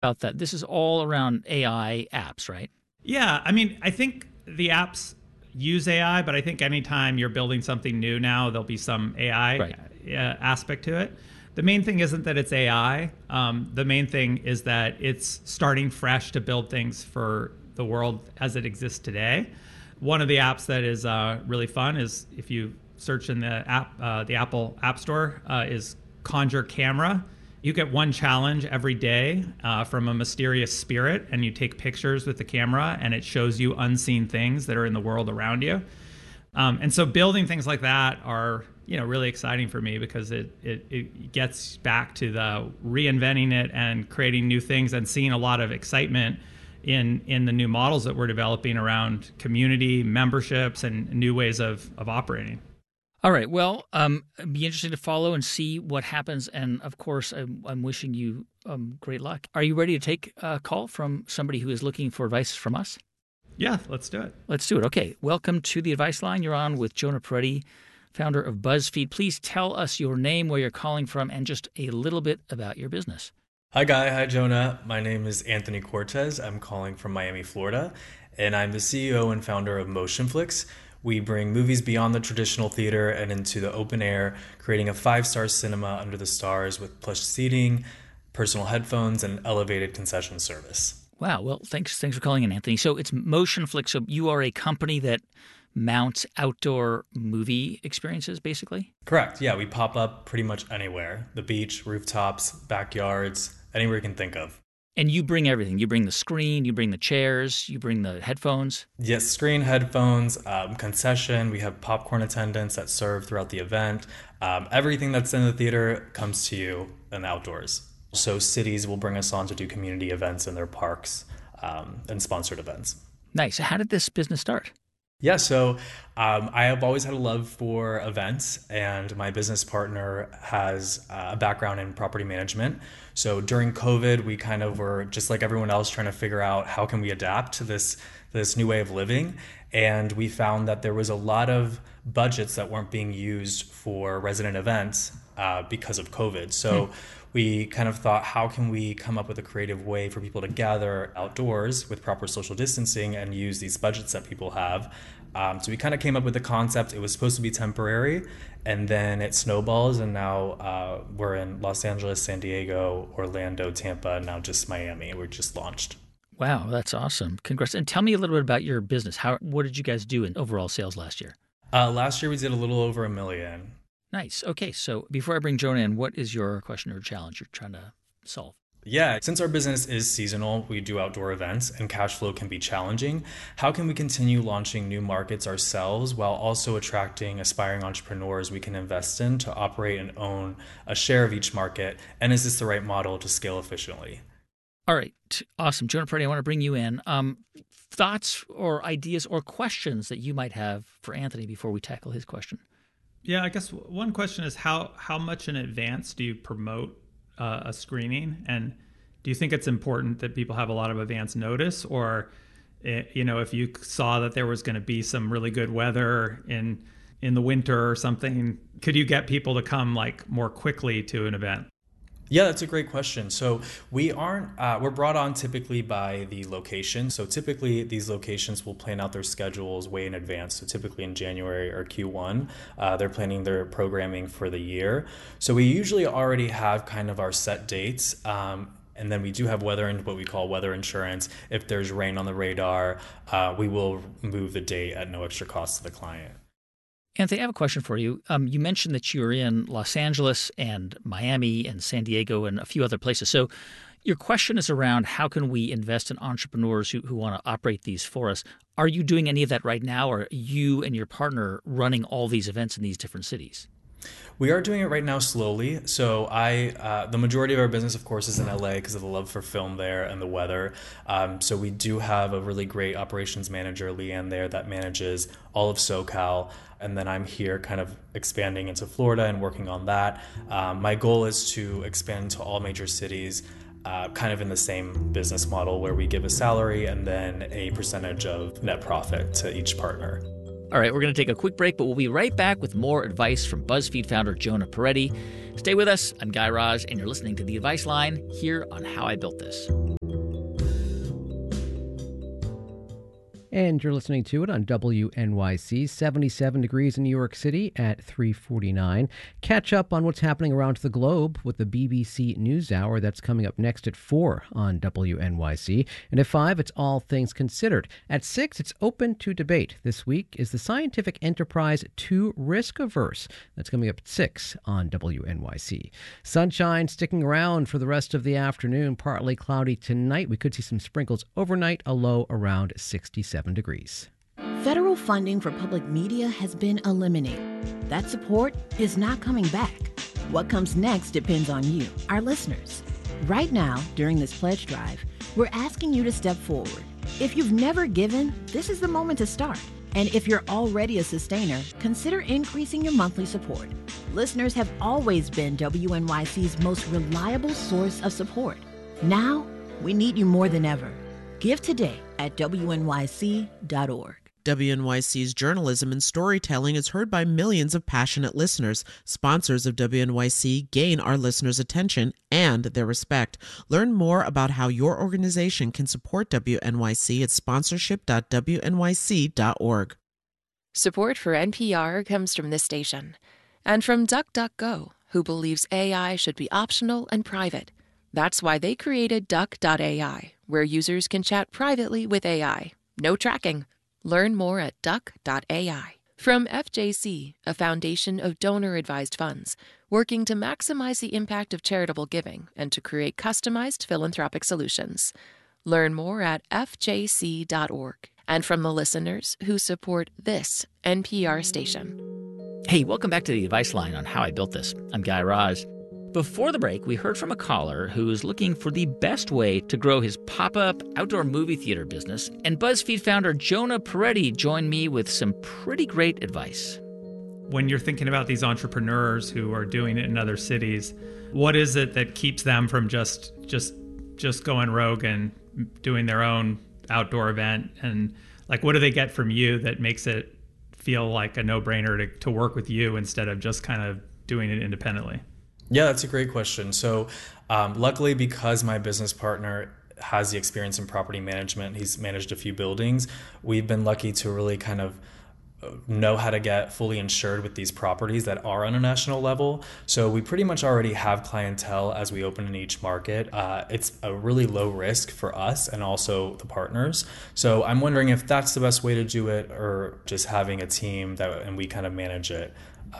about that. This is all around AI apps, right? Yeah, I mean, I think the apps use AI, but I think anytime you're building something new now, there'll be some AI Right. aspect to it. The main thing isn't that it's AI. The main thing is that it's starting fresh to build things for the world as it exists today. One of the apps that is really fun is if you search in the Apple App Store, is Conjure Camera. You get one challenge every day from a mysterious spirit, and you take pictures with the camera, and it shows you unseen things that are in the world around you. And so building things like that are really exciting for me because it gets back to the reinventing it and creating new things and seeing a lot of excitement in the new models that we're developing around community memberships and new ways of operating. All right. Well, it'd be interesting to follow and see what happens. And of course, I'm wishing you great luck. Are you ready to take a call from somebody who is looking for advice from us? Yeah, let's do it. Let's do it. Okay. Welcome to the Advice Line. You're on with Jonah Peretti, founder of BuzzFeed. Please tell us your name, where you're calling from, and just a little bit about your business. Hi, Guy. Hi, Jonah. My name is Anthony Cortez. I'm calling from Miami, Florida, and I'm the CEO and founder of Motionflix. We bring movies beyond the traditional theater and into the open air, creating a 5-star cinema under the stars with plush seating, personal headphones, and elevated concession service. Wow. Well, thanks for calling in, Anthony. So it's Motionflix. So you are a company that mounts outdoor movie experiences, basically? Correct. Yeah, we pop up pretty much anywhere. The beach, rooftops, backyards, anywhere you can think of. And you bring everything. You bring the screen, you bring the chairs, you bring the headphones. Yes, screen, headphones, concession. We have popcorn attendants that serve throughout the event. Everything that's in the theater comes to you in the outdoors. So cities will bring us on to do community events in their parks and sponsored events. Nice. How did this business start? Yeah, so I have always had a love for events, and my business partner has a background in property management. So during COVID, we kind of were just like everyone else trying to figure out how can we adapt to this new way of living. And we found that there was a lot of budgets that weren't being used for resident events because of COVID. So we kind of thought, how can we come up with a creative way for people to gather outdoors with proper social distancing and use these budgets that people have? So we kind of came up with the concept. It was supposed to be temporary, and then it snowballs, and now we're in Los Angeles, San Diego, Orlando, Tampa, and now just Miami. We're just launched. Wow, that's awesome. Congrats. And tell me a little bit about your business. What did you guys do in overall sales last year? Last year, we did a little over $1 million. Nice. Okay, so before I bring Jonah in, what is your question or challenge you're trying to solve? Yeah, since our business is seasonal, we do outdoor events and cash flow can be challenging. How can we continue launching new markets ourselves while also attracting aspiring entrepreneurs we can invest in to operate and own a share of each market? And is this the right model to scale efficiently? All right. Awesome. Jonah Peretti, I want to bring you in. Thoughts or ideas or questions that you might have for Anthony before we tackle his question? Yeah, I guess one question is how much in advance do you promote a screening, and do you think it's important that people have a lot of advance notice, or if you saw that there was going to be some really good weather in the winter or something, could you get people to come like more quickly to an event? Yeah, that's a great question. So we're brought on typically by the location. So typically these locations will plan out their schedules way in advance. So typically in January or Q1, they're planning their programming for the year. So we usually already have kind of our set dates. And then we do have what we call weather insurance. If there's rain on the radar, we will move the date at no extra cost to the client. Anthony, I have a question for you. You mentioned that you're in Los Angeles and Miami and San Diego and a few other places. So your question is around how can we invest in entrepreneurs who want to operate these for us? Are you doing any of that right now, or are you and your partner running all these events in these different cities? We are doing it right now slowly. So the majority of our business, of course, is in LA because of the love for film there and the weather. So we do have a really great operations manager, Leanne, there that manages all of SoCal. And then I'm here kind of expanding into Florida and working on that. My goal is to expand to all major cities, kind of in the same business model where we give a salary and then a percentage of net profit to each partner. All right, we're going to take a quick break, but we'll be right back with more advice from BuzzFeed founder Jonah Peretti. Stay with us. I'm Guy Raz, and you're listening to The Advice Line here on How I Built This. And you're listening to it on WNYC, 77 degrees in New York City at 3:49. Catch up on what's happening around the globe with the BBC NewsHour. That's coming up next at 4 on WNYC. And at 5, it's All Things Considered. At 6, it's Open to Debate. This week is the scientific enterprise Too Risk Averse. That's coming up at 6 on WNYC. Sunshine sticking around for the rest of the afternoon. Partly cloudy tonight. We could see some sprinkles overnight, a low around 67 degrees. Federal funding for public media has been eliminated. That support is not coming back. What comes next depends on you, our listeners. Right now, during this pledge drive, we're asking you to step forward. If you've never given, this is the moment to start. And if you're already a sustainer, consider increasing your monthly support. Listeners have always been WNYC's most reliable source of support. Now, we need you more than ever. Give today at WNYC.org. WNYC's journalism and storytelling is heard by millions of passionate listeners. Sponsors of WNYC gain our listeners' attention and their respect. Learn more about how your organization can support WNYC at sponsorship.wnyc.org. Support for NPR comes from this station and from DuckDuckGo, who believes AI should be optional and private. That's why they created Duck.ai, where users can chat privately with AI. No tracking. Learn more at Duck.ai. From FJC, a foundation of donor-advised funds, working to maximize the impact of charitable giving and to create customized philanthropic solutions. Learn more at fjc.org. And from the listeners who support this NPR station. Hey, welcome back to The Advice Line on How I Built This. I'm Guy Raz. Before the break, we heard from a caller who is looking for the best way to grow his pop-up outdoor movie theater business, and BuzzFeed founder Jonah Peretti joined me with some pretty great advice. When you're thinking about these entrepreneurs who are doing it in other cities, what is it that keeps them from just going rogue and doing their own outdoor event? And like, what do they get from you that makes it feel like a no-brainer to work with you instead of just kind of doing it independently? Yeah, that's a great question. So luckily, because my business partner has the experience in property management, he's managed a few buildings, we've been lucky to really kind of know how to get fully insured with these properties that are on a national level. So we pretty much already have clientele as we open in each market. It's a really low risk for us and also the partners. So I'm wondering if that's the best way to do it, or just having a team and we kind of manage it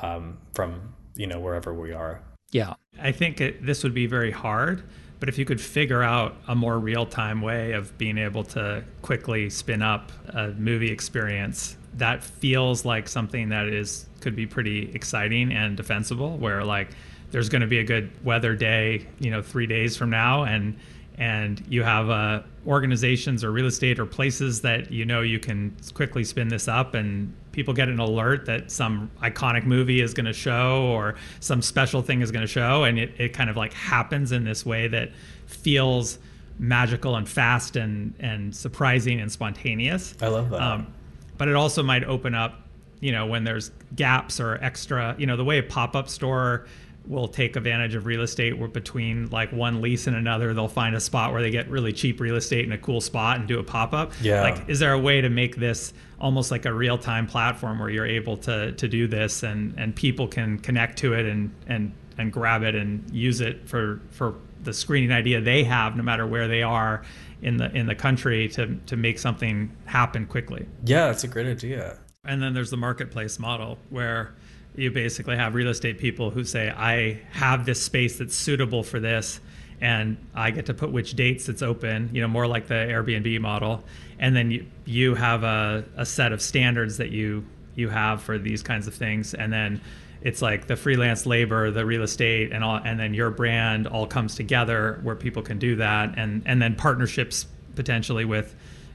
from wherever we are. Yeah, I think this would be very hard, but if you could figure out a more real-time way of being able to quickly spin up a movie experience, that feels like something that could be pretty exciting and defensible, where like there's going to be a good weather day, 3 days from now, and you have organizations or real estate or places that you can quickly spin this up, and people get an alert that some iconic movie is going to show or some special thing is going to show, and it kind of like happens in this way that feels magical and fast and surprising and spontaneous. I love that. But it also might open up, when there's gaps or extra, the way a pop-up store will take advantage of real estate where between like one lease and another, they'll find a spot where they get really cheap real estate in a cool spot and do a pop-up. Yeah. Like, is there a way to make this almost like a real-time platform where you're able to do this and people can connect to it and grab it and use it for the screening idea they have, no matter where they are in the country, to make something happen quickly? Yeah, that's a great idea. And then there's the marketplace model, where you basically have real estate people who say, I have this space that's suitable for this, and I get to put which dates it's open, more like the Airbnb model. And then you have a set of standards that you have for these kinds of things. And then it's like the freelance labor, the real estate, and then your brand all comes together where people can do that. And then partnerships potentially with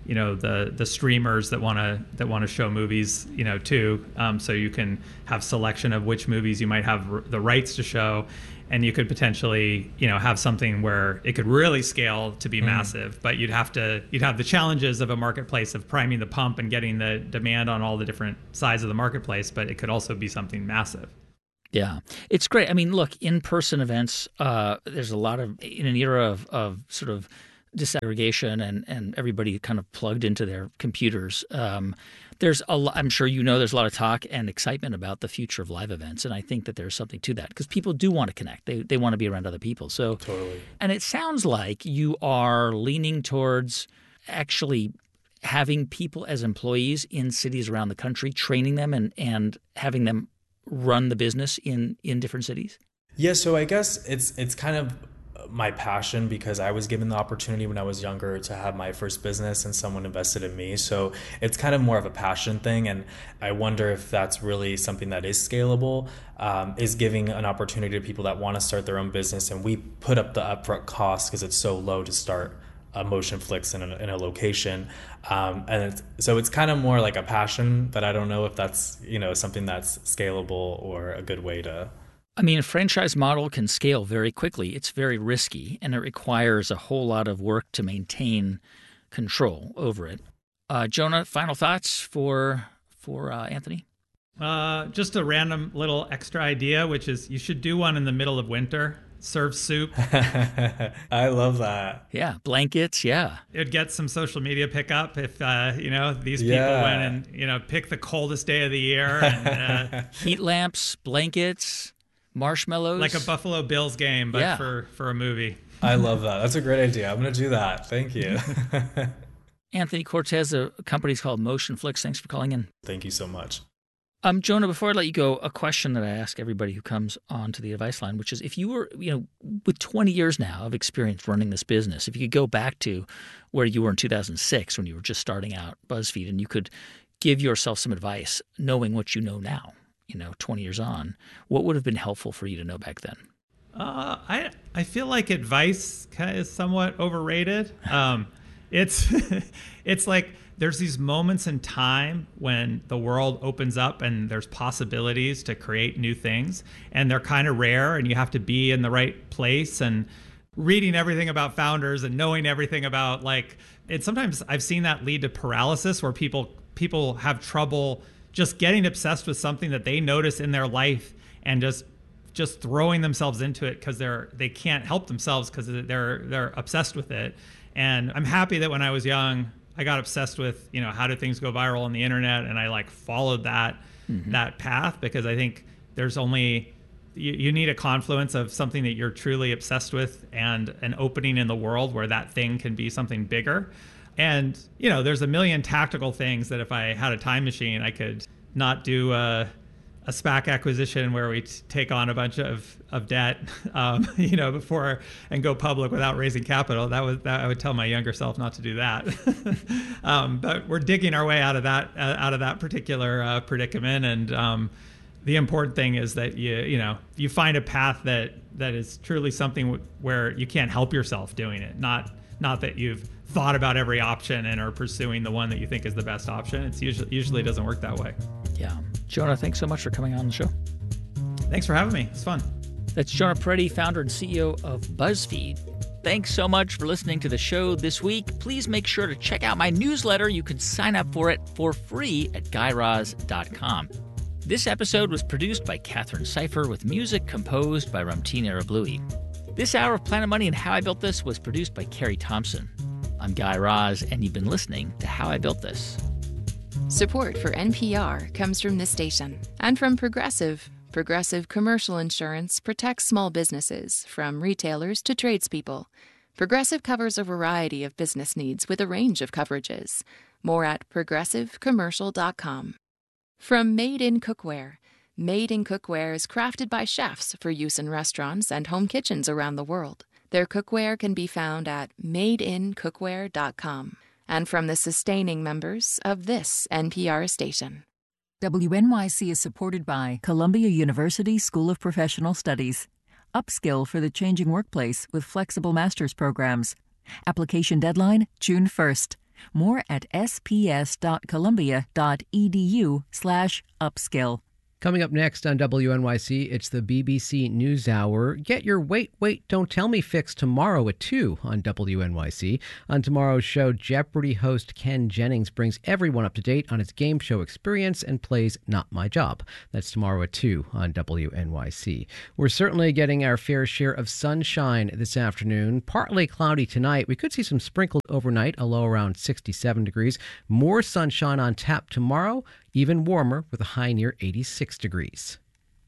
the streamers that want to show movies, too. So you can have selection of which movies you might have the rights to show, and you could potentially, have something where it could really scale to be massive, but you'd have the challenges of a marketplace of priming the pump and getting the demand on all the different sides of the marketplace, but it could also be something massive. Yeah, it's great. I mean, look, in-person events, there's a lot of, in an era of sort of disaggregation and everybody kind of plugged into their computers. There's a lot, I'm sure there's a lot of talk and excitement about the future of live events, and I think that there's something to that because people do want to connect. They want to be around other people. So Totally. And it sounds like you are leaning towards actually having people as employees in cities around the country, training them and having them run the business in different cities. Yeah, so I guess it's kind of my passion because I was given the opportunity when I was younger to have my first business and someone invested in me. So it's kind of more of a passion thing. And I wonder if that's really something that is scalable, is giving an opportunity to people that want to start their own business. And we put up the upfront cost because it's so low to start Motionflix in a location. So it's kind of more like a passion, but I don't know if that's, something that's scalable or a good way to. I mean, a franchise model can scale very quickly. It's very risky, and it requires a whole lot of work to maintain control over it. Jonah, final thoughts for Anthony? Just a random little extra idea, which is you should do one in the middle of winter. Serve soup. I love that. Yeah, blankets, yeah. It would get some social media pickup if, these people went and, pick the coldest day of the year. And, heat lamps, blankets, marshmallows. Like a Buffalo Bills game, but for a movie. I love that. That's a great idea. I'm going to do that. Thank you. Anthony Cortez, a company's called Motionflix. Thanks for calling in. Thank you so much. Jonah, before I let you go, a question that I ask everybody who comes on to the advice line, which is if you were, with 20 years now of experience running this business, if you could go back to where you were in 2006 when you were just starting out BuzzFeed and you could give yourself some advice knowing what you know now, 20 years on, what would have been helpful for you to know back then? I feel like advice is somewhat overrated. It's like there's these moments in time when the world opens up and there's possibilities to create new things, and they're kind of rare, and you have to be in the right place. And reading everything about founders and knowing everything about sometimes I've seen that lead to paralysis where people have trouble just getting obsessed with something that they notice in their life and just throwing themselves into it because they can't help themselves because they're obsessed with it. And I'm happy that when I was young, I got obsessed with, how do things go viral on the internet, and I followed that path because I think there's only you need a confluence of something that you're truly obsessed with and an opening in the world where that thing can be something bigger. And there's a million tactical things that if I had a time machine, I could not do a SPAC acquisition where we take on a bunch of debt, before and go public without raising capital. That I would tell my younger self not to do that. But we're digging our way out of that particular predicament. And the important thing is that you find a path that is truly something where you can't help yourself doing it. Not that you've thought about every option and are pursuing the one that you think is the best option. It's usually doesn't work that way. Yeah. Jonah, thanks so much for coming on the show. Thanks for having me. It's fun. That's Jonah Peretti, founder and CEO of BuzzFeed. Thanks so much for listening to the show this week. Please make sure to check out my newsletter. You can sign up for it for free at GuyRaz.com. This episode was produced by Catherine Cipher with music composed by Ramtin Arablouei. This hour of Planet Money and How I Built This was produced by Carrie Thompson. I'm Guy Raz, and you've been listening to How I Built This. Support for NPR comes from this station and from Progressive. Progressive Commercial Insurance protects small businesses, from retailers to tradespeople. Progressive covers a variety of business needs with a range of coverages. More at progressivecommercial.com. From Made in Cookware. Made in Cookware is crafted by chefs for use in restaurants and home kitchens around the world. Their cookware can be found at madeincookware.com. And from the sustaining members of this NPR station. WNYC is supported by Columbia University School of Professional Studies. Upskill for the changing workplace with flexible master's programs. Application deadline, June 1st. More at sps.columbia.edu/upskill. Coming up next on WNYC, it's the BBC NewsHour. Get your Wait, Don't Tell Me fix tomorrow at 2 on WNYC. On tomorrow's show, Jeopardy host Ken Jennings brings everyone up to date on his game show experience and plays Not My Job. That's tomorrow at 2 on WNYC. We're certainly getting our fair share of sunshine this afternoon. Partly cloudy tonight. We could see some sprinkled overnight, a low around 67 degrees. More sunshine on tap tomorrow. Even warmer with a high near 86 degrees.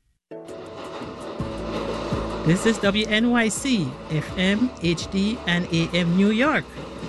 This is WNYC, FM, HD, and AM New York.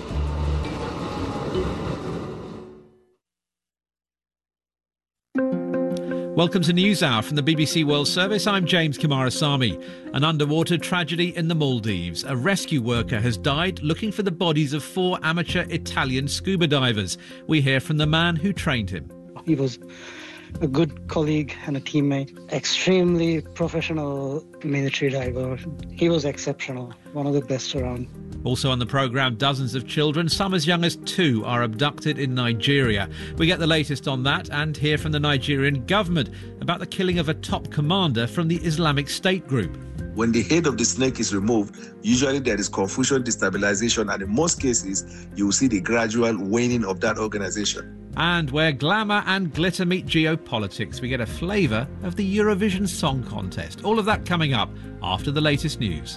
Welcome to NewsHour from the BBC World Service. I'm James Kumarasamy. An underwater tragedy in the Maldives. A rescue worker has died looking for the bodies of 4 amateur Italian scuba divers. We hear from the man who trained him. He was a good colleague and a teammate, extremely professional military diver. He was exceptional, one of the best around. Also on the programme, dozens of children, some as young as 2, are abducted in Nigeria. We get the latest on that and hear from the Nigerian government about the killing of a top commander from the Islamic State group. When the head of the snake is removed, usually there is confusion, destabilization, and in most cases, you will see the gradual waning of that organization. And where glamour and glitter meet geopolitics, we get a flavour of the Eurovision Song Contest. All of that coming up after the latest news.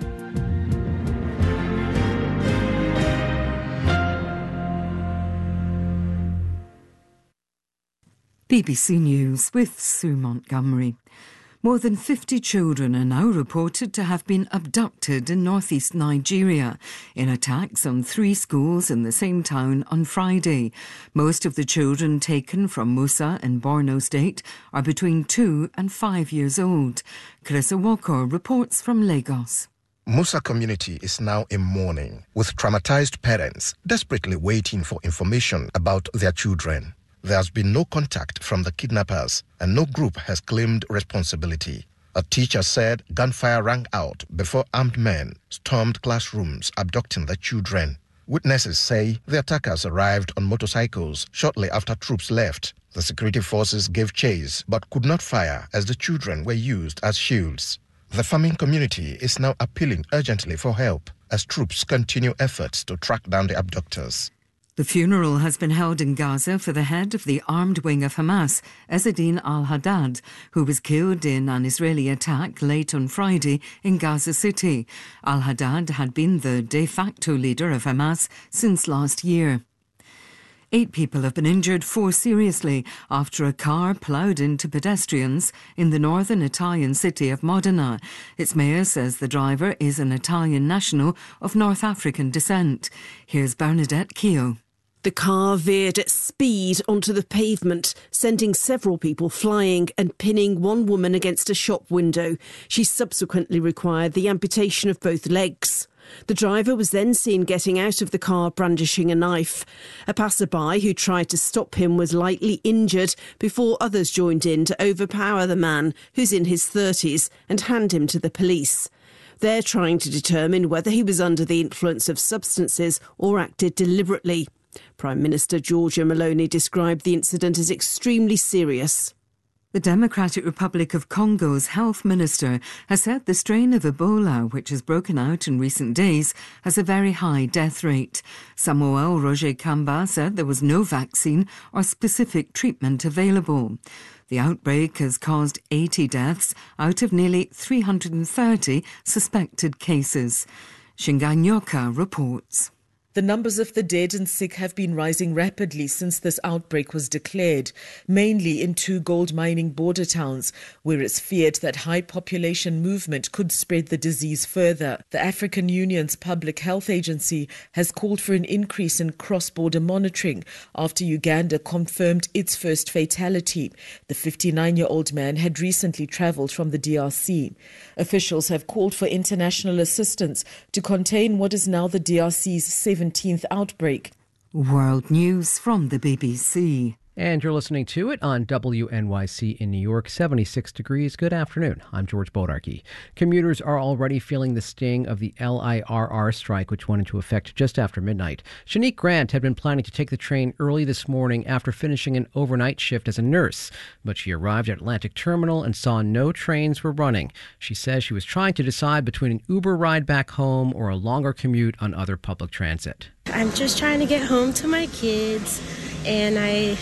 BBC News with Sue Montgomery. More than 50 children are now reported to have been abducted in northeast Nigeria in attacks on 3 schools in the same town on Friday. Most of the children taken from Musa in Borno State are between 2 and 5 years old. Chris Walker reports from Lagos. Musa community is now in mourning, with traumatized parents desperately waiting for information about their children. There has been no contact from the kidnappers and no group has claimed responsibility. A teacher said gunfire rang out before armed men stormed classrooms abducting the children. Witnesses say the attackers arrived on motorcycles shortly after troops left. The security forces gave chase but could not fire as the children were used as shields. The farming community is now appealing urgently for help as troops continue efforts to track down the abductors. The funeral has been held in Gaza for the head of the armed wing of Hamas, Ezzedine al-Haddad, who was killed in an Israeli attack late on Friday in Gaza City. Al-Haddad had been the de facto leader of Hamas since last year. 8 people have been injured, 4 seriously, after a car ploughed into pedestrians in the northern Italian city of Modena. Its mayor says the driver is an Italian national of North African descent. Here's Bernadette Keogh. The car veered at speed onto the pavement, sending several people flying and pinning one woman against a shop window. She subsequently required the amputation of both legs. The driver was then seen getting out of the car brandishing a knife. A passerby who tried to stop him was lightly injured before others joined in to overpower the man, who's in his 30s, and hand him to the police. They're trying to determine whether he was under the influence of substances or acted deliberately. Prime Minister Giorgia Meloni described the incident as extremely serious. The Democratic Republic of Congo's health minister has said the strain of Ebola, which has broken out in recent days, has a very high death rate. Samuel Roger Kamba said there was no vaccine or specific treatment available. The outbreak has caused 80 deaths out of nearly 330 suspected cases. Shinganyoka reports. The numbers of the dead and sick have been rising rapidly since this outbreak was declared, mainly in 2 gold mining border towns, where it's feared that high population movement could spread the disease further. The African Union's Public Health Agency has called for an increase in cross-border monitoring after Uganda confirmed its first fatality. The 59-year-old man had recently travelled from the DRC. Officials have called for international assistance to contain what is now the DRC's 17th outbreak. World News from the BBC. And you're listening to it on WNYC in New York, 76 degrees. Good afternoon. I'm George Bodarky. Commuters are already feeling the sting of the LIRR strike, which went into effect just after midnight. Shanique Grant had been planning to take the train early this morning after finishing an overnight shift as a nurse, but she arrived at Atlantic Terminal and saw no trains were running. She says she was trying to decide between an Uber ride back home or a longer commute on other public transit. I'm just trying to get home to my kids, and I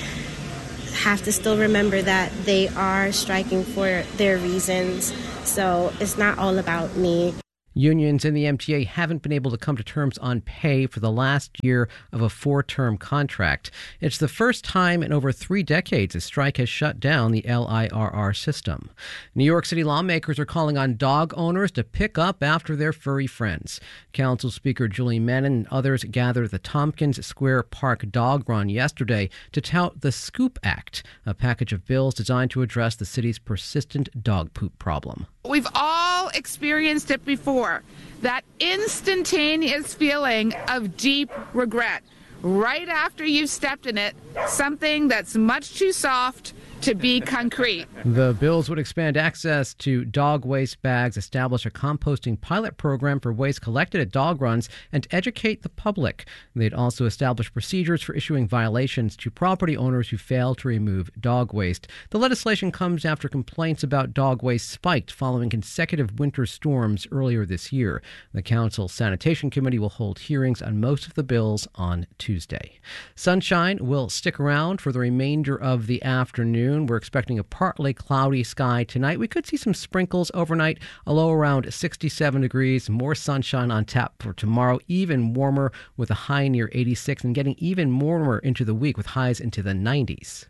have to still remember that they are striking for their reasons, so it's not all about me. Unions in the MTA haven't been able to come to terms on pay for the last year of a 4-term contract. It's the first time in over 3 decades a strike has shut down the LIRR system. New York City lawmakers are calling on dog owners to pick up after their furry friends. Council Speaker Julie Menin and others gathered at the Tompkins Square Park Dog Run yesterday to tout the Scoop Act, a package of bills designed to address the city's persistent dog poop problem. We've all experienced it before, that instantaneous feeling of deep regret right after you've stepped in it, something that's much too soft to be concrete. The bills would expand access to dog waste bags, establish a composting pilot program for waste collected at dog runs, and educate the public. They'd also establish procedures for issuing violations to property owners who fail to remove dog waste. The legislation comes after complaints about dog waste spiked following consecutive winter storms earlier this year. The Council's Sanitation Committee will hold hearings on most of the bills on Tuesday. Sunshine will stick around for the remainder of the afternoon. We're expecting a partly cloudy sky tonight. We could see some sprinkles overnight, a low around 67 degrees. More sunshine on tap for tomorrow, even warmer with a high near 86 and getting even warmer into the week with highs into the 90s.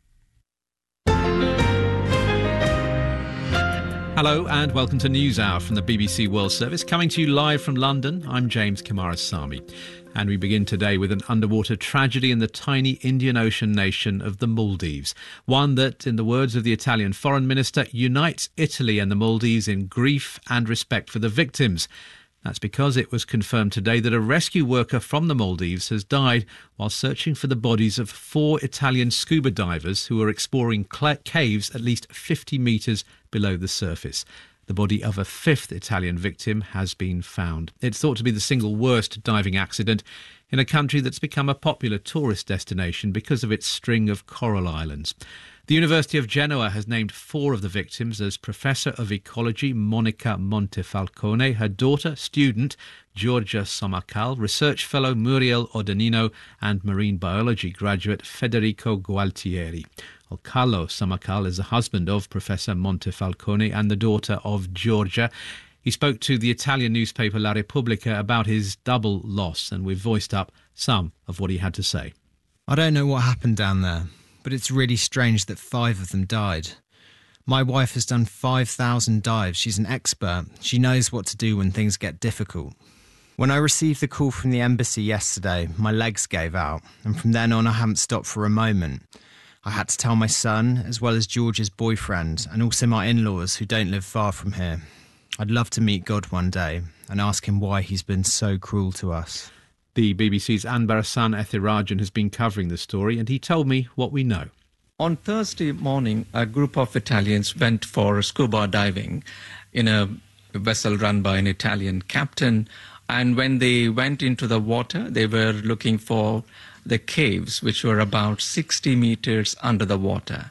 Hello and welcome to NewsHour from the BBC World Service, coming to you live from London. I'm James Kumarasamy. And we begin today with an underwater tragedy in the tiny Indian Ocean nation of the Maldives. One that, in the words of the Italian Foreign Minister, unites Italy and the Maldives in grief and respect for the victims. That's because it was confirmed today that a rescue worker from the Maldives has died while searching for the bodies of 4 Italian scuba divers who were exploring caves at least 50 metres below the surface. The body of a 5th Italian victim has been found. It's thought to be the single worst diving accident in a country that's become a popular tourist destination because of its string of coral islands. The University of Genoa has named 4 of the victims as Professor of Ecology Monica Montefalcone, her daughter, student Giorgia Sommacal, Research Fellow Muriel Odanino, and Marine Biology graduate Federico Gualtieri. Carlo Sommacal is the husband of Professor Montefalcone and the daughter of Giorgia. He spoke to the Italian newspaper La Repubblica about his double loss, and we've voiced up some of what he had to say. I don't know what happened down there, but it's really strange that 5 of them died. My wife has done 5,000 dives. She's an expert. She knows what to do when things get difficult. When I received the call from the embassy yesterday, my legs gave out, and from then on I haven't stopped for a moment. I had to tell my son, as well as George's boyfriend, and also my in-laws who don't live far from here. I'd love to meet God one day and ask him why he's been so cruel to us. The BBC's Anbarasan Ethirajan has been covering the story, and he told me what we know. On Thursday morning, a group of Italians went for scuba diving in a vessel run by an Italian captain. And when they went into the water, they were looking for the caves, which were about 60 meters under the water.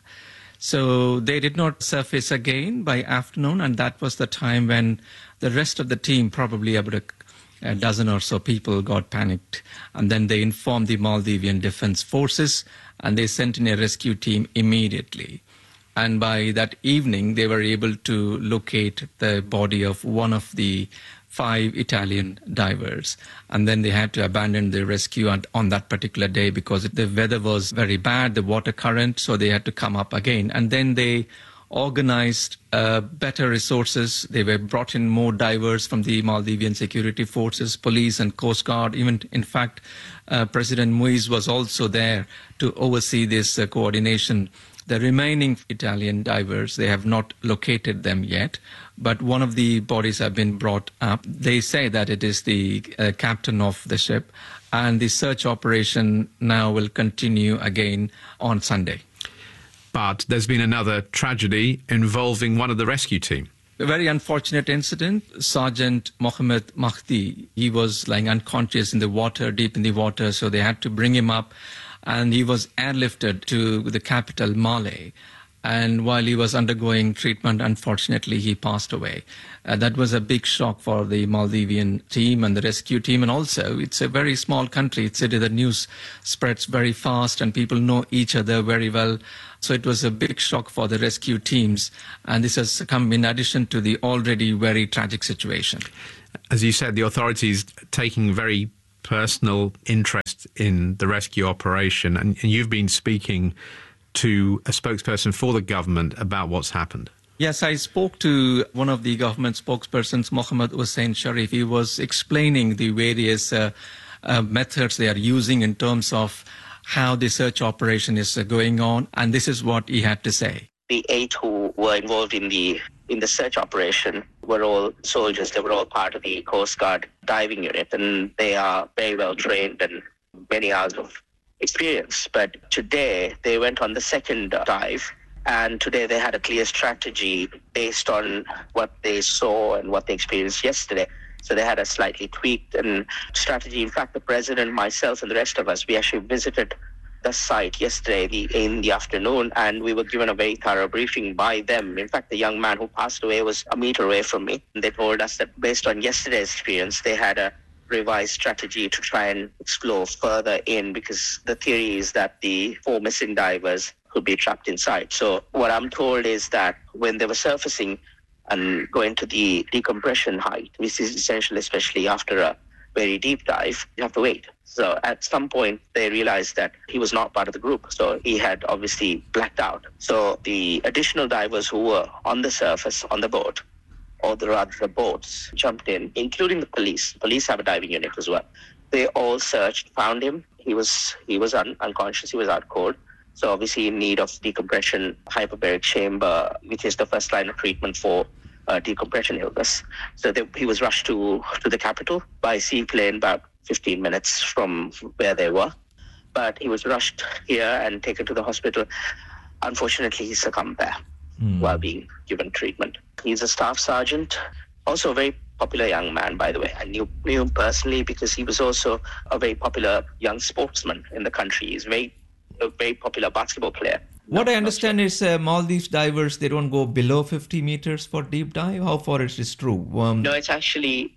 So they did not surface again by afternoon, and that was the time when the rest of the team, probably about a dozen or so people, got panicked. And then they informed the Maldivian Defense Forces, and they sent in a rescue team immediately. And by that evening, they were able to locate the body of one of the 5 Italian divers. And then they had to abandon the rescue on that particular day because the weather was very bad, the water current, so they had to come up again. And then they organized better resources. They were brought in more divers from the Maldivian security forces, police and Coast Guard. Even, in fact, President Muiz was also there to oversee this coordination. The remaining Italian divers, they have not located them yet. but one of the bodies have been brought up. They say that it is the captain of the ship, and the search operation now will continue again on Sunday. But there's been another tragedy involving one of the rescue team. A very unfortunate incident. Sergeant Mohammed Mahdi, he was lying unconscious in the water, deep in the water, so they had to bring him up, and he was airlifted to the capital, Male. And while he was undergoing treatment, unfortunately, he passed away. That was a big shock for the Maldivian team and the rescue team. And also, it's a very small country. It's the news spreads very fast and people know each other very well. So it was a big shock for the rescue teams. And this has come in addition to the already very tragic situation. As you said, the authorities taking very personal interest in the rescue operation. And you've been speaking to a spokesperson for the government about what's happened. Yes, I spoke to one of the government spokespersons, Mohammed Hussein Sharif. He was explaining the various methods they are using in terms of how the search operation is going on, and this is what he had to say. The 8 who were involved in the search operation were all soldiers. They were all part of the Coast Guard diving unit, and they are very well trained and many hours of experience. But today they went on the second dive, and today they had a clear strategy based on what they saw and what they experienced yesterday. So they had a slightly tweaked strategy. In fact, the president, myself, and the rest of us, we actually visited the site yesterday in the afternoon, and we were given a very thorough briefing by them. In fact, the young man who passed away was a meter away from me. They told us that based on yesterday's experience, they had a revised strategy to try and explore further in, because the theory is that the 4 missing divers could be trapped inside. So what I'm told is that when they were surfacing and going to the decompression height, which is essential, especially after a very deep dive, you have to wait. So at some point they realized that he was not part of the group. So he had obviously blacked out. So the additional divers who were on the surface on the boat, or the boats, jumped in, including the police. Police have a diving unit as well. They all searched, found him. He was unconscious. He was out cold. So obviously in need of decompression, hyperbaric chamber, which is the first line of treatment for decompression illness. So he was rushed to the capital by seaplane about 15 minutes from where they were. But he was rushed here and taken to the hospital. Unfortunately, he succumbed there while being given treatment. He's a staff sergeant, also a very popular young man, by the way. I knew him personally because he was also a very popular young sportsman in the country. He's a very popular basketball player. What I understand is Maldives divers, they don't go below 50 meters for deep dive. How far is this true? No, it's actually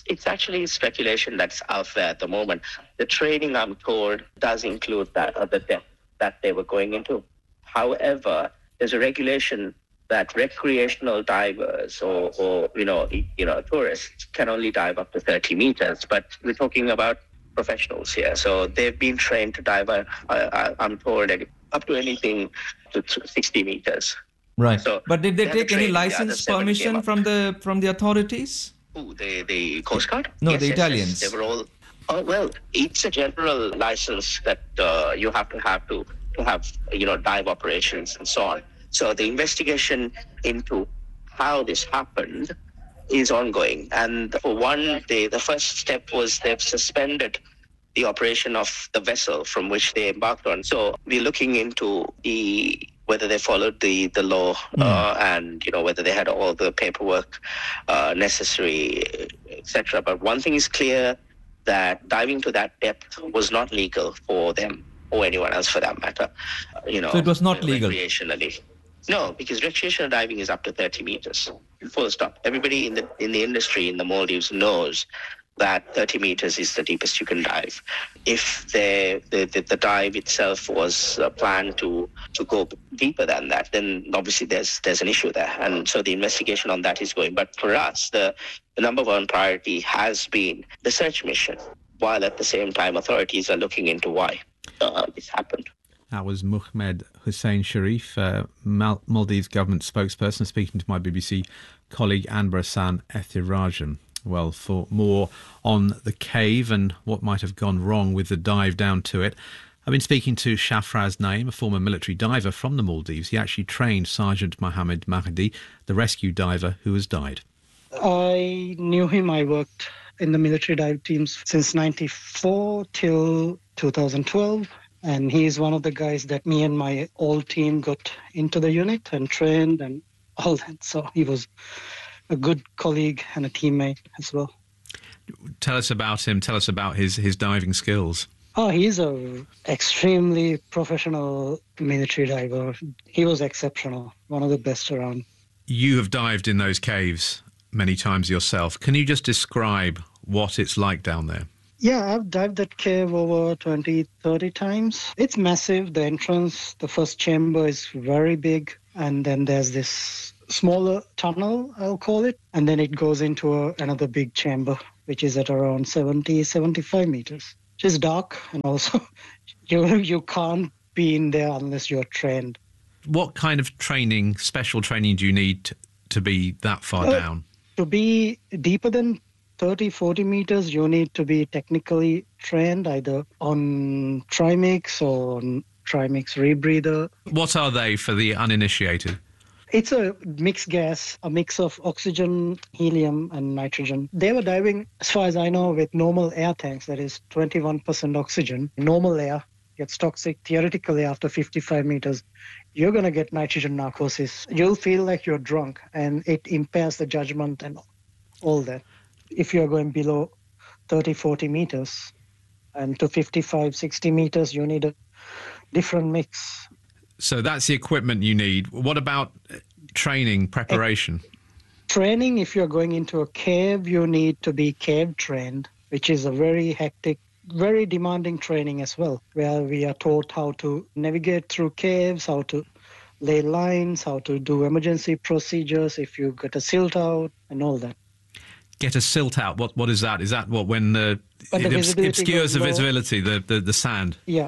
speculation that's out there at the moment. The training, I'm told, does include that the depth that they were going into. However, there's a regulation that recreational divers or tourists can only dive up to 30 meters, but we're talking about professionals here. So they've been trained to dive, I'm told, up to anything to 60 meters. Right. So but did they take any license permission from the authorities? Who, the Coast Guard? No, yes, the yes, Italians. Yes, they were all. Oh well, it's a general license that you have to have dive operations and so on. So the investigation into how this happened is ongoing. And for one, the first step was they've suspended the operation of the vessel from which they embarked on. So we're looking into whether they followed the law and whether they had all the paperwork necessary, etc. But one thing is clear, that diving to that depth was not legal for them or anyone else for that matter. So it was not legal? Recreationally. No, because recreational diving is up to 30 meters. Full stop. Everybody in the industry in the Maldives knows that 30 meters is the deepest you can dive. If the dive itself was planned to go deeper than that, then obviously there's an issue there. And so the investigation on that is going. But for us, the number one priority has been the search mission, while at the same time authorities are looking into why this happened. That was Mohammed Hussein Sharif, Maldives government spokesperson, speaking to my BBC colleague Anbarasan Ethirajan. Well, for more on the cave and what might have gone wrong with the dive down to it, I've been speaking to Shafraz Naim, a former military diver from the Maldives. He actually trained Sergeant Mohammed Mahdi, the rescue diver who has died. I knew him. I worked in the military dive teams since 94 till 2012. And he's one of the guys that me and my old team got into the unit and trained and all that. So he was a good colleague and a teammate as well. Tell us about him. Tell us about his diving skills. Oh, he's a extremely professional military diver. He was exceptional, one of the best around. You have dived in those caves many times yourself. Can you just describe what it's like down there? Yeah, I've dived that cave over 20, 30 times. It's massive. The entrance, the first chamber is very big. And then there's this smaller tunnel, I'll call it. And then it goes into another big chamber, which is at around 70, 75 meters. Which is dark. And also, you can't be in there unless you're trained. What kind of training, special training, do you need to be that far down? To be deeper than 30, 40 meters, you need to be technically trained either on Trimix or on Trimix rebreather. What are they for the uninitiated? It's a mixed gas, a mix of oxygen, helium and nitrogen. They were diving, as far as I know, with normal air tanks, that is 21% oxygen. Normal air gets toxic theoretically after 55 meters. You're going to get nitrogen narcosis. You'll feel like you're drunk and it impairs the judgment and all that. If you're going below 30, 40 meters and to 55, 60 meters, you need a different mix. So that's the equipment you need. What about training, preparation? Training, if you're going into a cave, you need to be cave trained, which is a very hectic, very demanding training as well, where we are taught how to navigate through caves, how to lay lines, how to do emergency procedures if you get a silt out and all that. Get a silt out. What is that? Is that when it obscures the visibility, the sand? Yeah.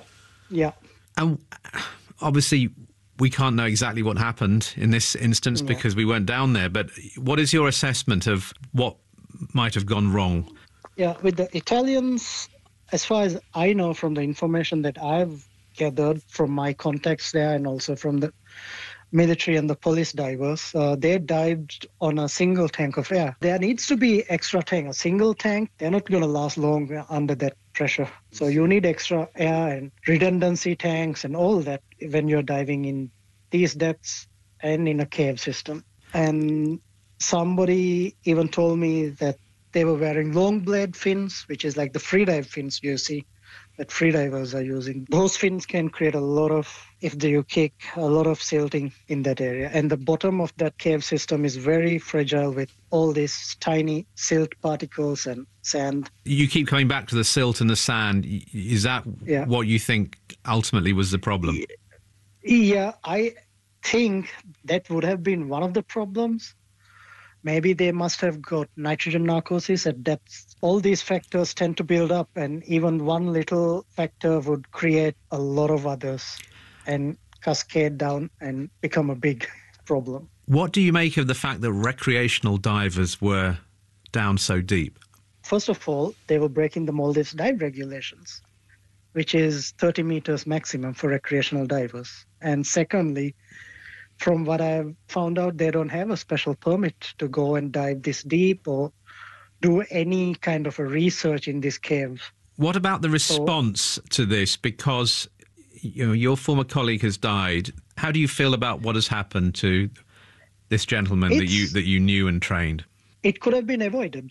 And obviously, we can't know exactly what happened in this instance because we weren't down there. But what is your assessment of what might have gone wrong? Yeah, with the Italians, as far as I know from the information that I've gathered from my contacts there and also from the military and the police divers, they dived on a single tank of air. There needs to be extra tank. A single tank, they're not going to last long under that pressure. So you need extra air and redundancy tanks and all that when you're diving in these depths and in a cave system. And somebody even told me that they were wearing long blade fins, which is like the freedive fins you see that freedivers are using. Those fins can create a lot of, if you kick, a lot of silting in that area. And the bottom of that cave system is very fragile with all these tiny silt particles and sand. You keep coming back to the silt and the sand. Is that what you think ultimately was the problem? Yeah, I think that would have been one of the problems. Maybe they must have got nitrogen narcosis at depth. All these factors tend to build up, and even one little factor would create a lot of others and cascade down and become a big problem. What do you make of the fact that recreational divers were down so deep? First of all, they were breaking the Maldives dive regulations, which is 30 meters maximum for recreational divers. And secondly, from what I've found out, they don't have a special permit to go and dive this deep or do any kind of a research in this cave. What about the response to this? Because your former colleague has died. How do you feel about what has happened to this gentleman that you knew and trained? It could have been avoided.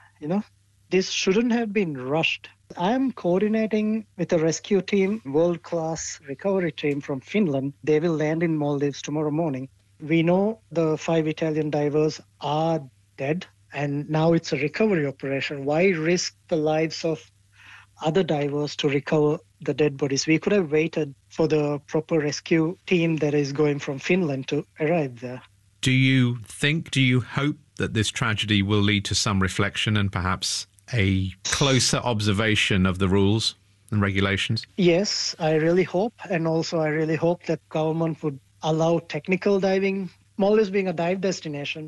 This shouldn't have been rushed. I am coordinating with a rescue team, world-class recovery team from Finland. They will land in Maldives tomorrow morning. We know the 5 Italian divers are dead, and now it's a recovery operation. Why risk the lives of other divers to recover the dead bodies? We could have waited for the proper rescue team that is going from Finland to arrive there. Do you hope that this tragedy will lead to some reflection and perhaps a closer observation of the rules and regulations? Yes, I really hope. And also I really hope that government would allow technical diving. Maldives being a dive destination,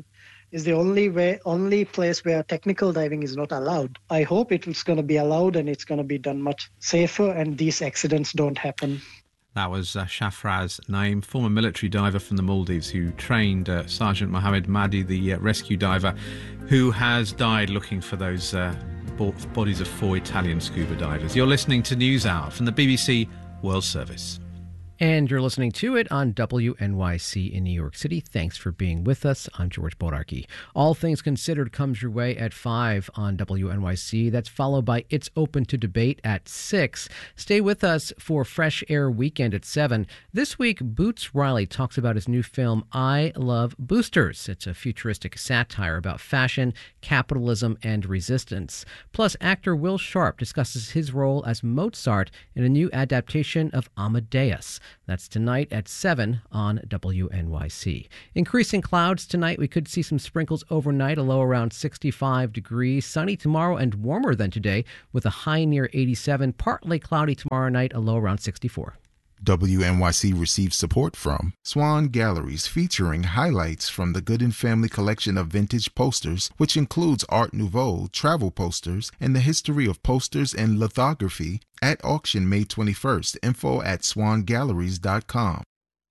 is the only place where technical diving is not allowed. I hope it's going to be allowed and it's going to be done much safer and these accidents don't happen. That was Shafraz Naim, former military diver from the Maldives who trained Sergeant Mohammed Mahdi, the rescue diver, who has died looking for those bodies of 4 Italian scuba divers. You're listening to NewsHour from the BBC World Service. And you're listening to it on WNYC in New York City. Thanks for being with us. I'm George Bodarky. All Things Considered comes your way at 5 on WNYC. That's followed by It's Open to Debate at 6. Stay with us for Fresh Air Weekend at 7. This week, Boots Riley talks about his new film, I Love Boosters. It's a futuristic satire about fashion, capitalism, and resistance. Plus, actor Will Sharp discusses his role as Mozart in a new adaptation of Amadeus. That's tonight at 7 on WNYC. Increasing clouds tonight. We could see some sprinkles overnight, a low around 65 degrees. Sunny tomorrow and warmer than today with a high near 87. Partly cloudy tomorrow night, a low around 64. WNYC received support from Swan Galleries, featuring highlights from the Gooden Family collection of vintage posters, which includes Art Nouveau, travel posters, and the history of posters and lithography, at auction May 21st. Info at swangalleries.com.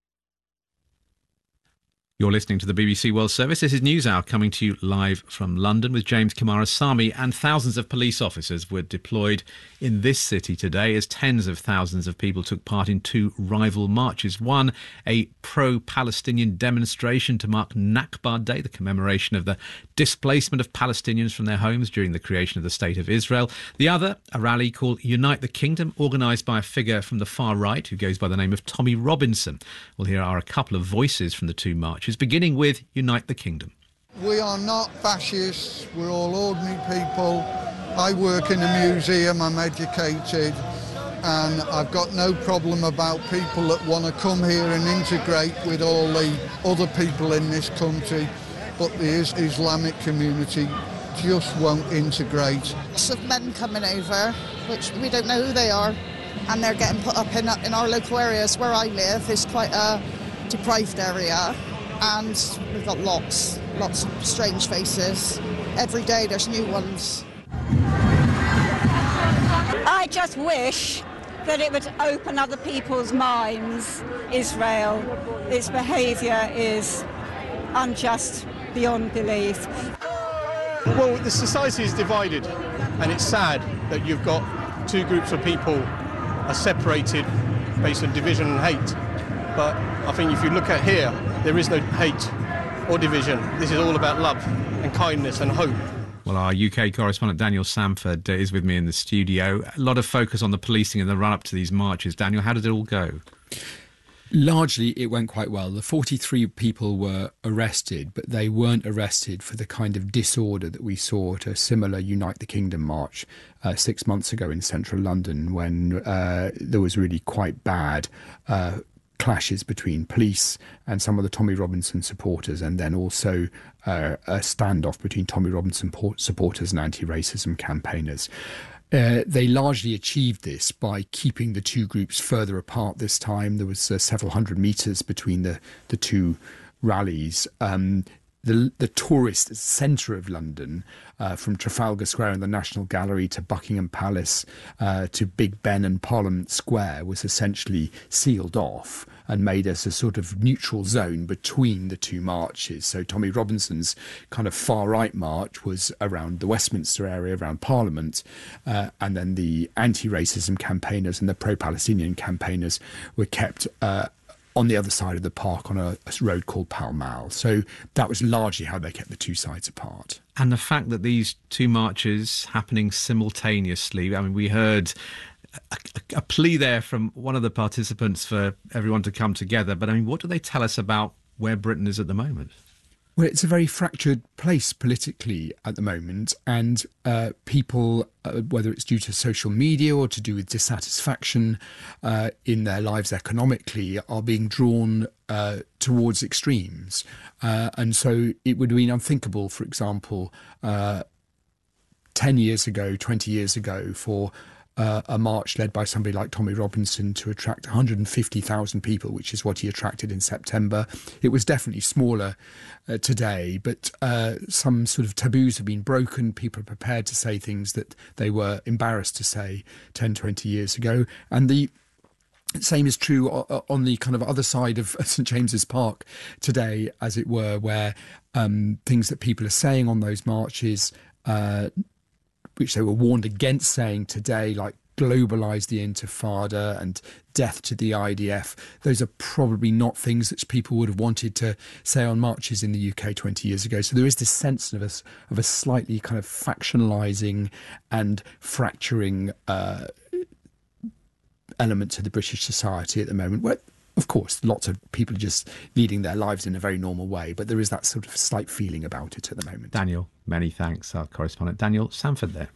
You're listening to the BBC World Service. This is NewsHour coming to you live from London with James Coomarasamy, and thousands of police officers were deployed in this city today as tens of thousands of people took part in 2 rival marches. One, a pro-Palestinian demonstration to mark Nakba Day, the commemoration of the displacement of Palestinians from their homes during the creation of the State of Israel. The other, a rally called Unite the Kingdom, organised by a figure from the far right who goes by the name of Tommy Robinson. Well, here are a couple of voices from the 2 marches, beginning with Unite the Kingdom. We are not fascists, we're all ordinary people. I work in a museum, I'm educated, and I've got no problem about people that want to come here and integrate with all the other people in this country, but the Islamic community just won't integrate. Lots of men coming over, which we don't know who they are, and they're getting put up in our local areas. Where I live is quite a deprived area, and we've got lots of strange faces. Every day there's new ones. I just wish that it would open other people's minds. Israel, its behaviour is unjust beyond belief. Well, the society is divided, and it's sad that you've got 2 groups of people are separated based on division and hate. But I think if you look at here, there is no hate or division. This is all about love and kindness and hope. Well, our UK correspondent Daniel Samford is with me in the studio. A lot of focus on the policing in the run-up to these marches. Daniel, how did it all go? Largely, it went quite well. The 43 people were arrested, but they weren't arrested for the kind of disorder that we saw at a similar Unite the Kingdom march 6 months ago in central London, when there was really quite bad clashes between police and some of the Tommy Robinson supporters, and then also a standoff between Tommy Robinson supporters and anti-racism campaigners. They largely achieved this by keeping the 2 groups further apart this time. There was several hundred metres between the 2 rallies. The tourist centre of London, from Trafalgar Square and the National Gallery to Buckingham Palace to Big Ben and Parliament Square, was essentially sealed off and made as a sort of neutral zone between the 2 marches. So Tommy Robinson's kind of far-right march was around the Westminster area, around Parliament, and then the anti-racism campaigners and the pro-Palestinian campaigners were kept on the other side of the park on a road called Pall Mall. So that was largely how they kept the 2 sides apart. And the fact that these 2 marches happening simultaneously, I mean, we heard a plea there from one of the participants for everyone to come together. But I mean, what do they tell us about where Britain is at the moment? Well, it's a very fractured place politically at the moment, and people, whether it's due to social media or to do with dissatisfaction in their lives economically, are being drawn towards extremes. And so it would have been unthinkable, for example, 10 years ago, 20 years ago, for a march led by somebody like Tommy Robinson to attract 150,000 people, which is what he attracted in September. It was definitely smaller today, but some sort of taboos have been broken. People are prepared to say things that they were embarrassed to say 10, 20 years ago. And the same is true on the kind of other side of St James's Park today, as it were, where things that people are saying on those marches, which they were warned against saying today, like globalise the Intifada and death to the IDF, those are probably not things that people would have wanted to say on marches in the UK 20 years ago. So there is this sense of a slightly kind of factionalising and fracturing element to the British society at the moment, where, of course, lots of people are just leading their lives in a very normal way, but there is that sort of slight feeling about it at the moment. Daniel, many thanks, our correspondent Daniel Sanford there.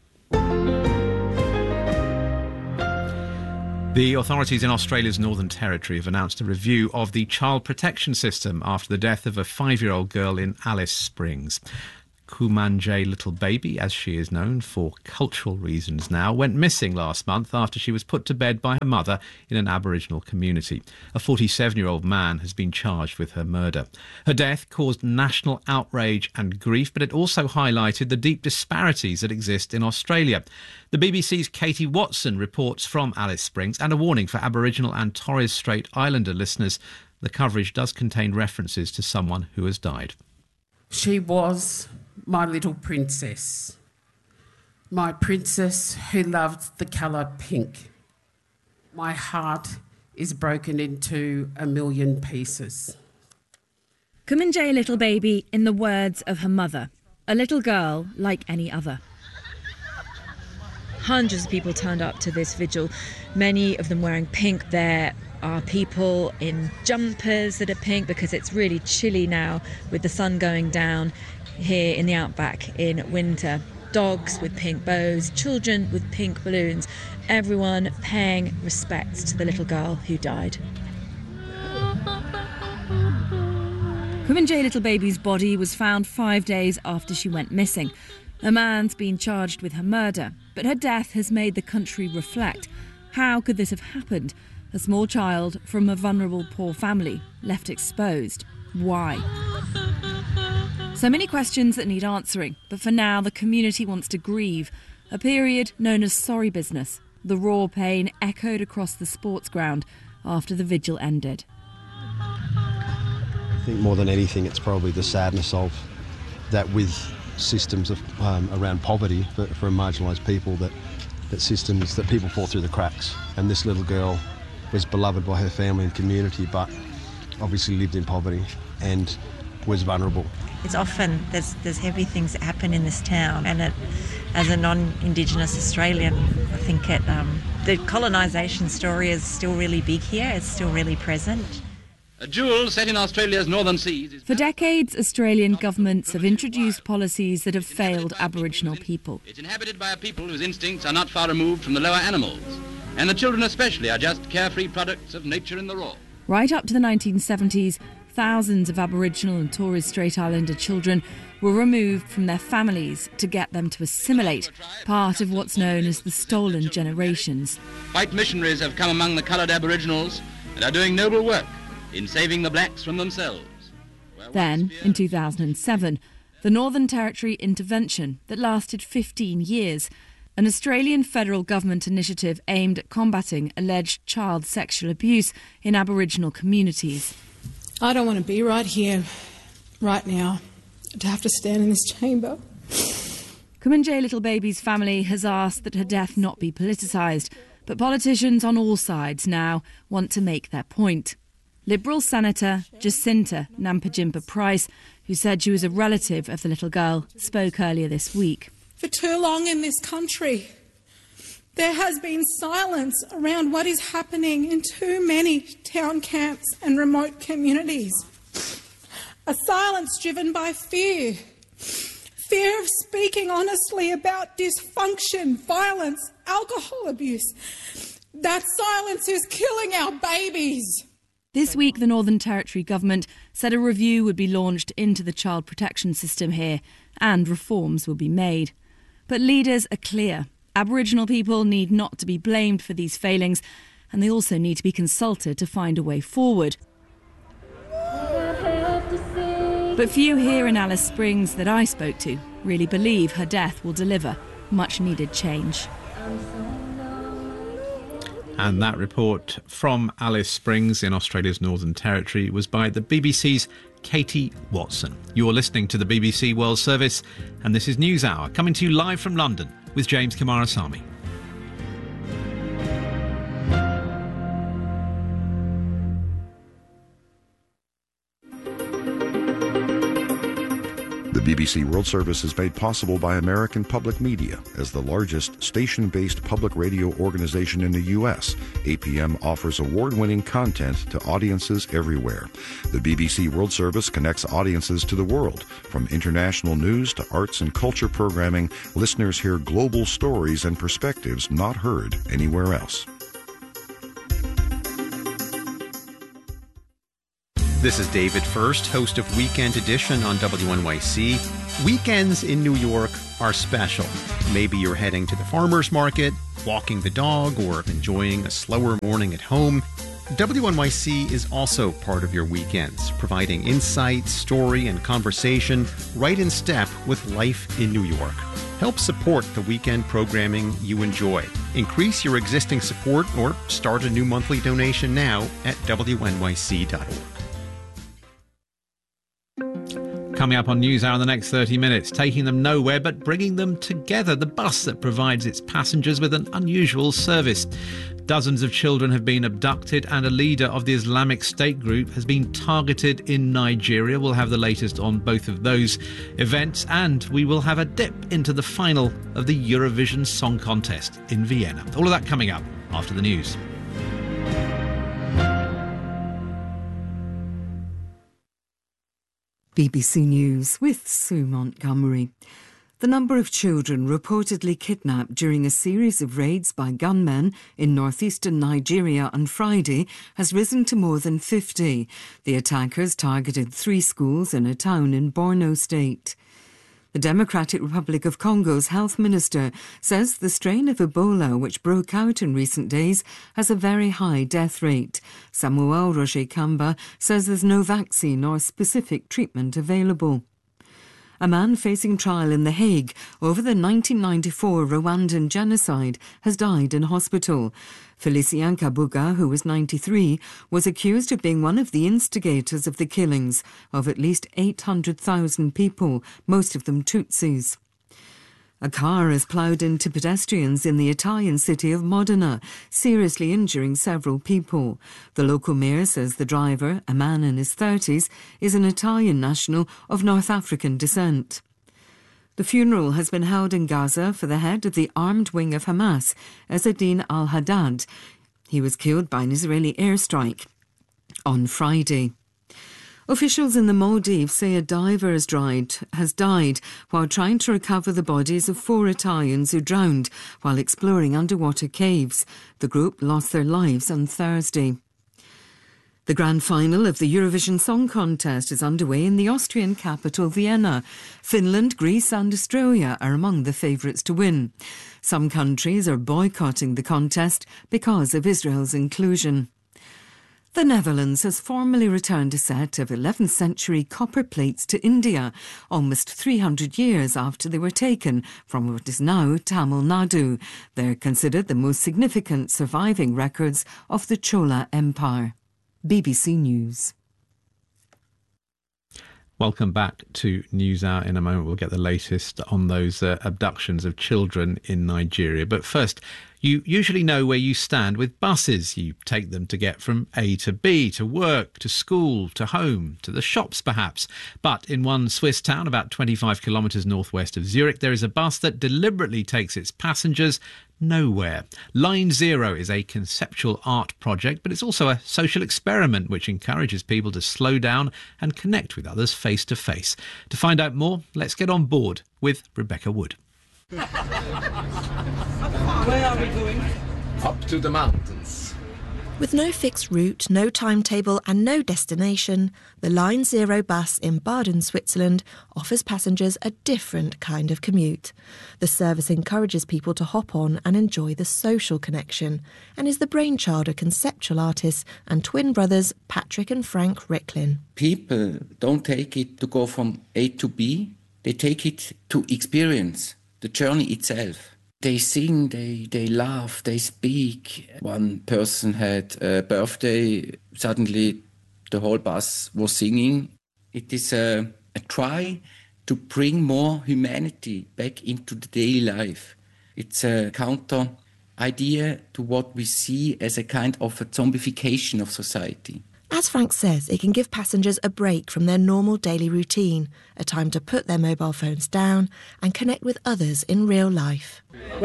The authorities in Australia's Northern Territory have announced a review of the child protection system after the death of a 5-year-old girl in Alice Springs. Kumanjayi Little Baby, as she is known for cultural reasons now, went missing last month after she was put to bed by her mother in an Aboriginal community. A 47-year-old man has been charged with her murder. Her death caused national outrage and grief, but it also highlighted the deep disparities that exist in Australia. The BBC's Katie Watson reports from Alice Springs, and a warning for Aboriginal and Torres Strait Islander listeners: the coverage does contain references to someone who has died. She was my little princess, my princess who loved the colour pink. My heart is broken into a million pieces. Kumanjayi Little Baby, in the words of her mother, a little girl like any other. Hundreds of people turned up to this vigil, many of them wearing pink. There are people in jumpers that are pink because it's really chilly now with the sun going down here in the outback in winter. Dogs with pink bows, children with pink balloons, everyone paying respects to the little girl who died. Kumanjayi Little Baby's body was found 5 days after she went missing. A man's been charged with her murder, but her death has made the country reflect. How could this have happened? A small child from a vulnerable poor family left exposed. Why? So many questions that need answering, but for now the community wants to grieve. A period known as sorry business. The raw pain echoed across the sports ground after the vigil ended. I think more than anything it's probably the sadness of that with systems of, around poverty for marginalised people, that systems that people fall through the cracks. And this little girl was beloved by her family and community, but obviously lived in poverty and was vulnerable. It's often, there's heavy things that happen in this town, and as a non-Indigenous Australian, I think the colonisation story is still really big here, it's still really present. A jewel set in Australia's northern seas. For decades, Australian governments have introduced policies that have failed Aboriginal people. It's inhabited by a people whose instincts are not far removed from the lower animals, and the children especially are just carefree products of nature in the raw. Right up to the 1970s, thousands of Aboriginal and Torres Strait Islander children were removed from their families to get them to assimilate, part of what's known as the stolen generations. White missionaries have come among the coloured Aboriginals and are doing noble work in saving the blacks from themselves. Then, in 2007, the Northern Territory intervention that lasted 15 years, an Australian federal government initiative aimed at combating alleged child sexual abuse in Aboriginal communities. I don't want to be right here, right now, to have to stand in this chamber. Kumanjayi Little Baby's family has asked that her death not be politicised, but politicians on all sides now want to make their point. Liberal Senator Jacinta Nampijinpa Price, who said she was a relative of the little girl, spoke earlier this week. For too long in this country, there has been silence around what is happening in too many town camps and remote communities. A silence driven by fear. Fear of speaking honestly about dysfunction, violence, alcohol abuse. That silence is killing our babies. This week, the Northern Territory government said a review would be launched into the child protection system here and reforms will be made. But leaders are clear. Aboriginal people need not to be blamed for these failings, and they also need to be consulted to find a way forward. But few here in Alice Springs that I spoke to really believe her death will deliver much needed change. And that report from Alice Springs in Australia's Northern Territory was by the BBC's Katie Watson. You're listening to the BBC World Service, and this is NewsHour, coming to you live from London with James Kumarasamy. The BBC World Service is made possible by American Public Media. As the largest station-based public radio organization in the U.S., APM offers award-winning content to audiences everywhere. The BBC World Service connects audiences to the world. From international news to arts and culture programming, listeners hear global stories and perspectives not heard anywhere else. This is David First, host of Weekend Edition on WNYC. Weekends in New York are special. Maybe you're heading to the farmer's market, walking the dog, or enjoying a slower morning at home. WNYC is also part of your weekends, providing insight, story, and conversation right in step with life in New York. Help support the weekend programming you enjoy. Increase your existing support or start a new monthly donation now at WNYC.org. Coming up on NewsHour in the next 30 minutes, taking them nowhere but bringing them together, the bus that provides its passengers with an unusual service. Dozens of children have been abducted and a leader of the Islamic State group has been targeted in Nigeria. We'll have the latest on both of those events, and we will have a dip into the final of the Eurovision Song Contest in Vienna. All of that coming up after the news. BBC News with Sue Montgomery. The number of children reportedly kidnapped during a series of raids by gunmen in northeastern Nigeria on Friday has risen to more than 50. The attackers targeted 3 schools in a town in Borno State. The Democratic Republic of Congo's health minister says the strain of Ebola, which broke out in recent days, has a very high death rate. Samuel Roger Kamba says there's no vaccine or specific treatment available. A man facing trial in The Hague over the 1994 Rwandan genocide has died in hospital. Felicien Kabuga, who was 93, was accused of being one of the instigators of the killings of at least 800,000 people, most of them Tutsis. A car has ploughed into pedestrians in the Italian city of Modena, seriously injuring several people. The local mayor says the driver, a man in his 30s, is an Italian national of North African descent. The funeral has been held in Gaza for the head of the armed wing of Hamas, Ezzeddin al-Haddad. He was killed by an Israeli airstrike on Friday. Officials in the Maldives say a diver has died while trying to recover the bodies of 4 Italians who drowned while exploring underwater caves. The group lost their lives on Thursday. The grand final of the Eurovision Song Contest is underway in the Austrian capital, Vienna. Finland, Greece and Australia are among the favourites to win. Some countries are boycotting the contest because of Israel's inclusion. The Netherlands has formally returned a set of 11th century copper plates to India, almost 300 years after they were taken from what is now Tamil Nadu. They're considered the most significant surviving records of the Chola Empire. BBC News. Welcome back to NewsHour. In a moment we'll get the latest on those abductions of children in Nigeria. But first, you usually know where you stand with buses. You take them to get from A to B, to work, to school, to home, to the shops perhaps. But in one Swiss town about 25 kilometres northwest of Zurich, there is a bus that deliberately takes its passengers nowhere. Line Zero is a conceptual art project, but it's also a social experiment which encourages people to slow down and connect with others face to face. To find out more, let's get on board with Rebecca Wood. Where are we going? Up to the mountains. With no fixed route, no timetable and no destination, the Line Zero bus in Baden, Switzerland offers passengers a different kind of commute. The service encourages people to hop on and enjoy the social connection and is the brainchild of conceptual artists and twin brothers Patrick and Frank Ricklin. People don't take it to go from A to B, they take it to experience the journey itself. They sing, they laugh, they speak. One person had a birthday, suddenly the whole bus was singing. It is a try to bring more humanity back into the daily life. It's a counter idea to what we see as a kind of a zombification of society. As Frank says, it can give passengers a break from their normal daily routine, a time to put their mobile phones down and connect with others in real life.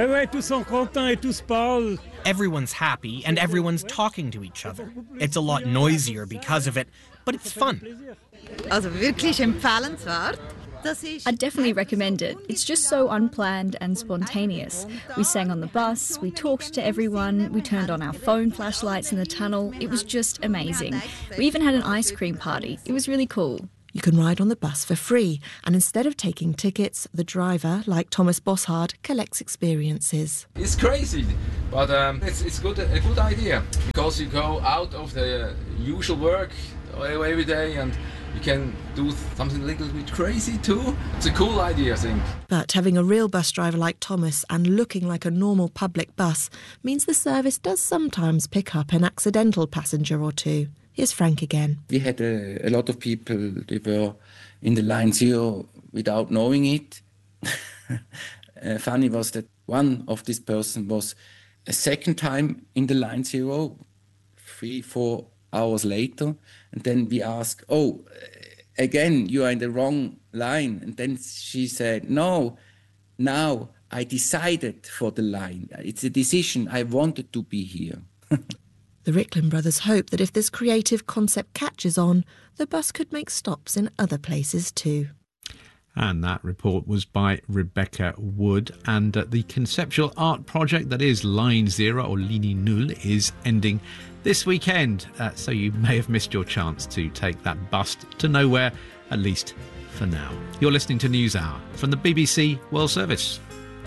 Everyone's happy and everyone's talking to each other. It's a lot noisier because of it, but it's fun. Also wirklich empfehlenswert. I'd definitely recommend it. It's just so unplanned and spontaneous. We sang on the bus, we talked to everyone, we turned on our phone flashlights in the tunnel. It was just amazing. We even had an ice cream party. It was really cool. You can ride on the bus for free, and instead of taking tickets, the driver, like Thomas Bossard, collects experiences. It's crazy, but it's a good idea, because you go out of the usual work every day and you can do something a little bit crazy too. It's a cool idea, I think. But having a real bus driver like Thomas and looking like a normal public bus means the service does sometimes pick up an accidental passenger or two. Here's Frank again. We had a lot of people, they were in the Line Zero without knowing it. Funny was that one of this person was a second time in the Line Zero, 3-4 hours later, and then we asked, again, you are in the wrong line. And then she said, no, now I decided for the line. It's a decision. I wanted to be here. The Ricklin brothers hope that if this creative concept catches on, the bus could make stops in other places too. And that report was by Rebecca Wood. And the conceptual art project that is Line Zero, or Linie Null, is ending this weekend. So you may have missed your chance to take that bus to nowhere, at least for now. You're listening to NewsHour from the BBC World Service.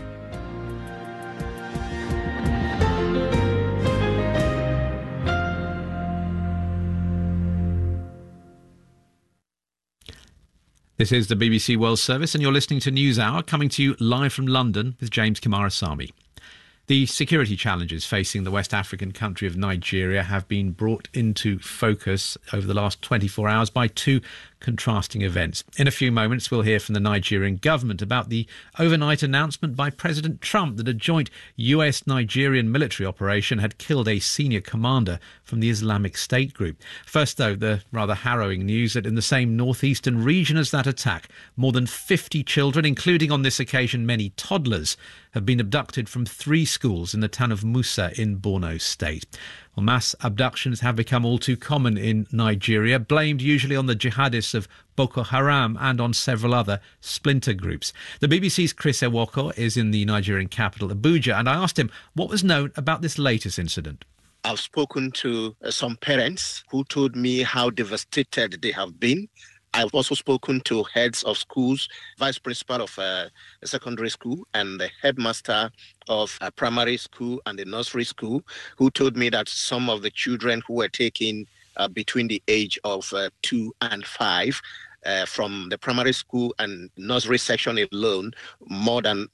This is the BBC World Service and you're listening to NewsHour, coming to you live from London with James Kimarasamy. The security challenges facing the West African country of Nigeria have been brought into focus over the last 24 hours by two contrasting events. In a few moments, we'll hear from the Nigerian government about the overnight announcement by President Trump that a joint US-Nigerian military operation had killed a senior commander from the Islamic State group. First, though, the rather harrowing news that in the same northeastern region as that attack, more than 50 children, including on this occasion many toddlers, have been abducted from 3 schools in the town of Musa in Borno State. Well, mass abductions have become all too common in Nigeria, blamed usually on the jihadists of Boko Haram and on several other splinter groups. The BBC's Chris Ewoko is in the Nigerian capital, Abuja, and I asked him what was known about this latest incident. I've spoken to some parents who told me how devastated they have been. I've also spoken to heads of schools, vice principal of a secondary school and the headmaster of a primary school and the nursery school, who told me that some of the children who were taken between the age of 2 and 5 from the primary school and nursery section alone, more than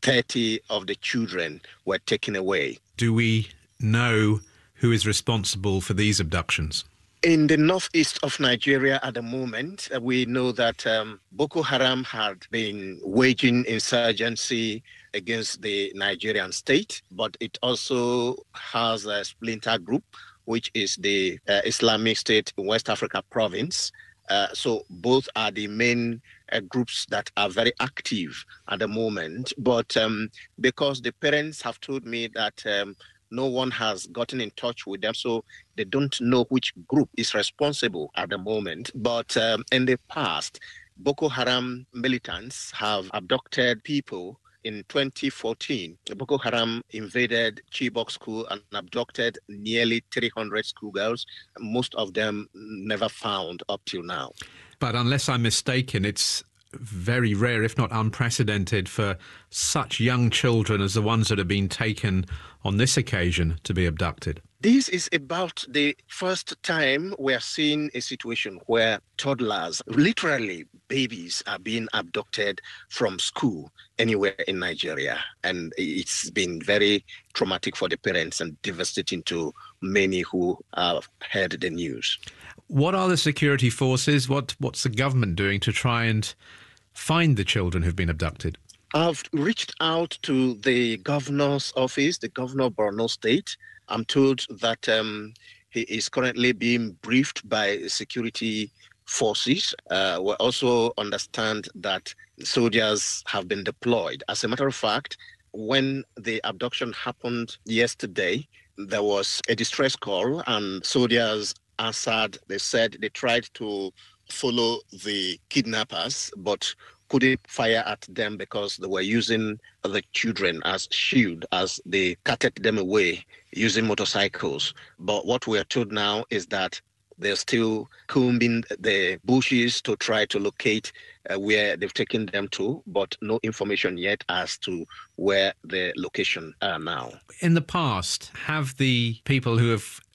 30 of the children were taken away. Do we know who is responsible for these abductions? In the northeast of Nigeria at the moment, we know that Boko Haram had been waging insurgency against the Nigerian state, but it also has a splinter group, which is the Islamic State in West Africa province. So both are the main groups that are very active at the moment. But because the parents have told me that no one has gotten in touch with them, so they don't know which group is responsible at the moment. But in the past, Boko Haram militants have abducted people in 2014, Boko Haram invaded Chibok School and abducted nearly 300 schoolgirls, most of them never found up till now. But unless I'm mistaken, it's very rare, if not unprecedented, for such young children as the ones that have been taken on this occasion to be abducted. This is about the first time we're seeing a situation where toddlers, literally babies, are being abducted from school anywhere in Nigeria. And it's been very traumatic for the parents and devastating to many who have heard the news. What are the security forces? What's the government doing to try and find the children who've been abducted? I've reached out to the governor's office, the governor of Borno State. I'm told that he is currently being briefed by security forces. We also understand that soldiers have been deployed. As a matter of fact, when the abduction happened yesterday, there was a distress call and soldiers answered. They said they tried to follow the kidnappers, but couldn't fire at them because they were using the children as shield as they carted them away using motorcycles. But what we are told now is that they're still combing the bushes to try to locate where they've taken them to, but no information yet as to where the location are now. In the past, have the people who have